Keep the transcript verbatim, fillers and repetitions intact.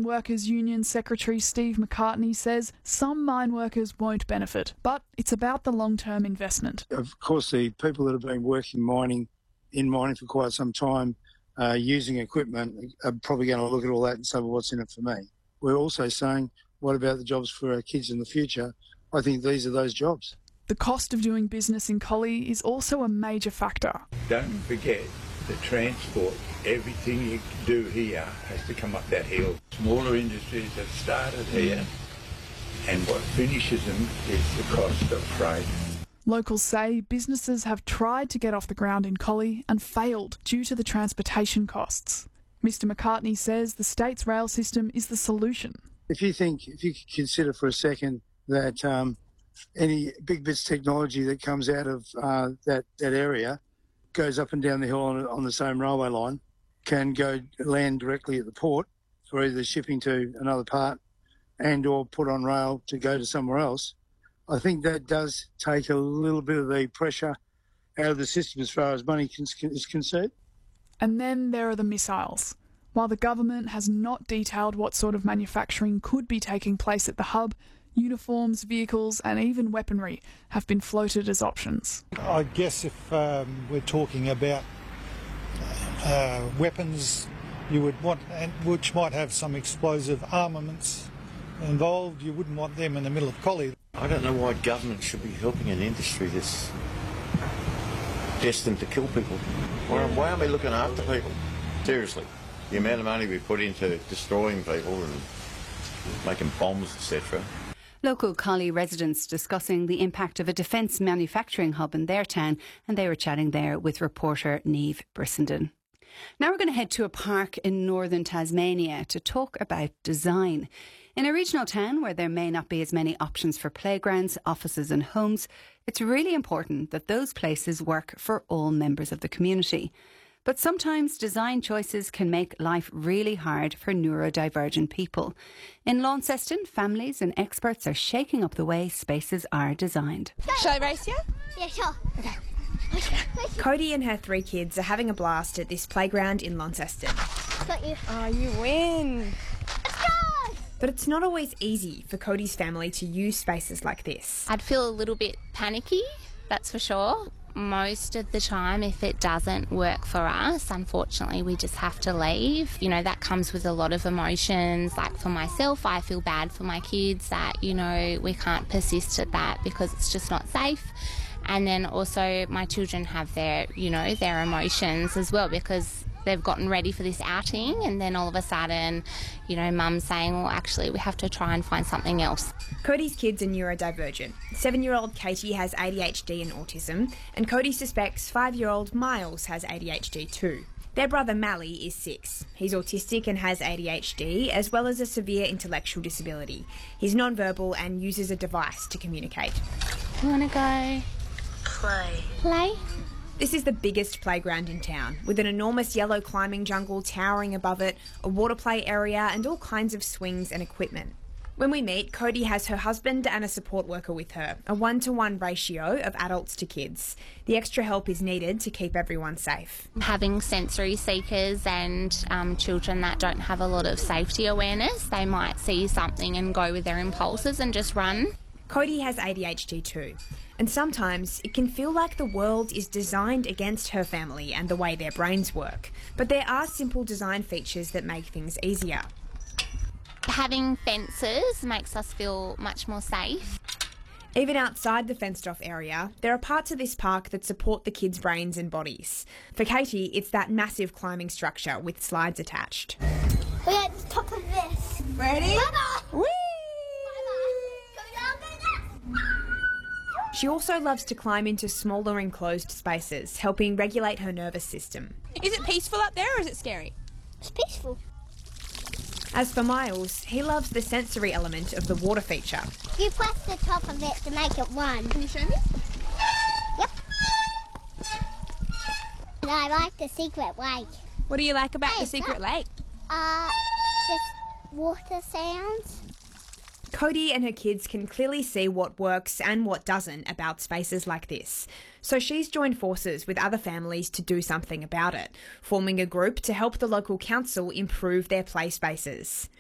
Workers Union Secretary Steve McCartney says some mine workers won't benefit, but it's about the long-term investment. Of course, the people that have been working mining, in mining for quite some time, uh, using equipment, are probably going to look at all that and say, well, what's in it for me? We're also saying, what about the jobs for our kids in the future? I think these are those jobs. The cost of doing business in Collie is also a major factor. Don't forget the transport. Everything you do here has to come up that hill. Smaller industries have started here, and what finishes them is the cost of freight. Locals say businesses have tried to get off the ground in Collie and failed due to the transportation costs. Mister McCartney says the state's rail system is the solution. If you think, if you consider for a second that um, any big bits of technology that comes out of uh, that, that area goes up and down the hill on, on the same railway line, can go land directly at the port for either shipping to another part and or put on rail to go to somewhere else, I think that does take a little bit of the pressure out of the system as far as money is concerned. And then there are the missiles. While the government has not detailed what sort of manufacturing could be taking place at the hub, uniforms, vehicles and even weaponry have been floated as options. I guess if um, we're talking about uh, weapons you would want, and which might have some explosive armaments involved, you wouldn't want them in the middle of Collie. I don't know why government should be helping an industry that's destined to kill people. Why, why aren't we looking after people? Seriously, the amount of money we put into destroying people and making bombs, et cetera. Local Collie residents discussing the impact of a defence manufacturing hub in their town, and they were chatting there with reporter Niamh Brissenden. Now we're going to head to a park in northern Tasmania to talk about design. In a regional town where there may not be as many options for playgrounds, offices and homes, it's really important that those places work for all members of the community. But sometimes design choices can make life really hard for neurodivergent people. In Launceston, families and experts are shaking up the way spaces are designed. Shall I race you? Yeah, sure. Okay. Cody and her three kids are having a blast at this playground in Launceston. Got you. Oh, you win. Let's go! But it's not always easy for Cody's family to use spaces like this. I'd feel a little bit panicky, that's for sure. Most of the time, if it doesn't work for us, unfortunately, we just have to leave. You know, that comes with a lot of emotions. Like for myself, I feel bad for my kids that, you know, we can't persist at that because it's just not safe. And then also my children have their, you know, their emotions as well because they've gotten ready for this outing and then all of a sudden, you know, mum's saying, well, actually, we have to try and find something else. Cody's kids are neurodivergent. Seven-year-old Katie has A D H D and autism, and Cody suspects five-year-old Miles has A D H D too. Their brother Mally is six. He's autistic and has A D H D, as well as a severe intellectual disability. He's non-verbal and uses a device to communicate. You want to go? Play. Play? This is the biggest playground in town, with an enormous yellow climbing jungle towering above it, a water play area and all kinds of swings and equipment. When we meet, Cody has her husband and a support worker with her, a one-to-one ratio of adults to kids. The extra help is needed to keep everyone safe. Having sensory seekers and um, children that don't have a lot of safety awareness, they might see something and go with their impulses and just run. Cody has A D H D too, and sometimes it can feel like the world is designed against her family and the way their brains work. But there are simple design features that make things easier. Having fences makes us feel much more safe. Even outside the fenced-off area, there are parts of this park that support the kids' brains and bodies. For Katie, it's that massive climbing structure with slides attached. We're at the top of this. Ready? Whee! She also loves to climb into smaller enclosed spaces, helping regulate her nervous system. Is it peaceful up there or is it scary? It's peaceful. As for Miles, he loves the sensory element of the water feature. You press the top of it to make it run. Can you show me? Yep. And I like the secret lake. What do you like about Hey, the secret lake? Uh, just water sounds. Cody and her kids can clearly see what works and what doesn't about spaces like this. So she's joined forces with other families to do something about it, forming a group to help the local council improve their play spaces.